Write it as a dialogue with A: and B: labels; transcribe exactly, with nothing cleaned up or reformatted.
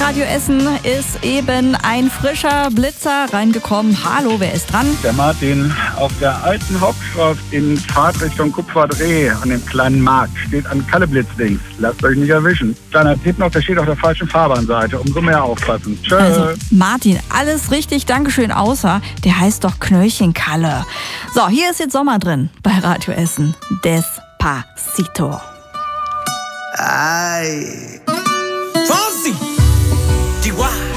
A: Radio Essen ist eben ein frischer Blitzer reingekommen. Hallo, wer ist dran?
B: Der Martin. Auf der alten Hauptstraße in Fahrtrichtung Kupferdreh an dem kleinen Markt steht ein Kalleblitz links. Lasst euch nicht erwischen. Kleiner Tipp noch, der steht auf der falschen Fahrbahnseite. Umso mehr aufpassen. Tschö.
A: Also, Martin, alles richtig, Dankeschön, außer der heißt doch Knöllchen-Kalle. So, hier ist jetzt Sommer drin bei Radio Essen. Despacito.
C: Ay. Fonsi. Chihuahua.